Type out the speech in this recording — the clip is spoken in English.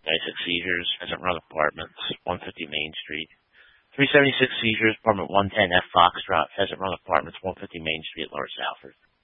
96 Seizures, Pheasant Run Apartments, 150 Main Street. 376 Seizures, Apartment 110 F Foxtrot, Pheasant Run Apartments, 150 Main Street, Lower Salford.